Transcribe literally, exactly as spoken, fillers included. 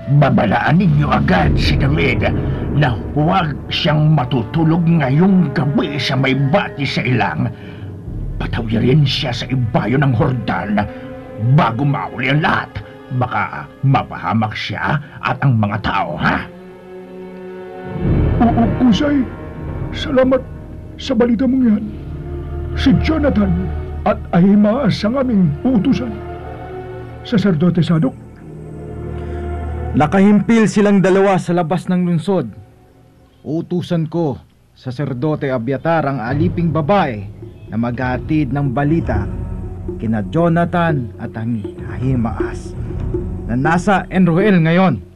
babalaan ninyo agad si David na huwag siyang matutulog ngayong gabi sa may bati sa ilang. Patawirin siya sa ibayo ng Hordan bago mauli ang lahat. Baka mapahamak siya at ang mga tao, ha? Oo, Kusay. Salamat sa balita mong yan. Si Jonathan at Ahimaas ang aming uutusan. Saserdote Sadok. Nakahimpil silang dalawa sa labas ng lungsod. Utusan ko, Saserdote Abiatar, ang aliping babae na maghatid ng balita kina Jonathan at ang Ahimaas na nasa Enroel ngayon.